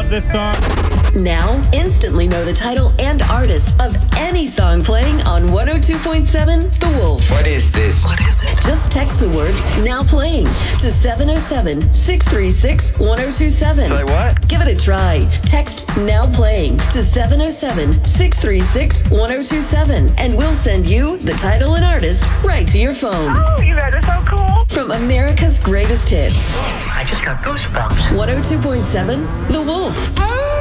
love this song. Now, instantly know the title and artist of any song playing on 102.7 The Wolf. What is this? What is it? Just text the words "now playing" to 707-636-1027. Say what? Give it a try. Text "now playing" to 707-636-1027 and we'll send you the title and artist right to your phone. Oh, you guys are so cool. From America's greatest hits. I just got goosebumps. 102.7 The Wolf.